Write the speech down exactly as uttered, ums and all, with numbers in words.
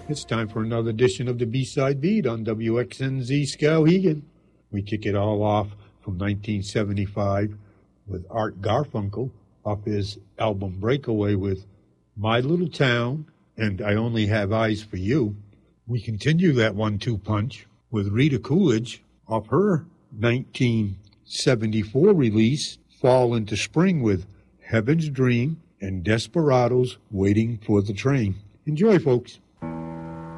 It's time for another edition of the B-Side Beat on W X N Z Skowhegan. We kick it all off from nineteen seventy-five with Art Garfunkel off his album Breakaway with My Little Town and I Only Have Eyes for You. We continue that one two punch with Rita Coolidge off her nineteen seventy-four release Fall into Spring with Heaven's Dream and Desperados Waiting for the Train. Enjoy, folks.